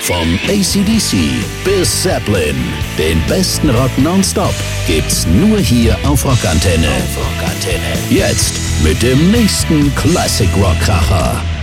Vom AC/DC bis Zeppelin. Den besten Rock nonstop gibt's nur hier auf Rockantenne. Jetzt mit dem nächsten Classic Rock Kracher.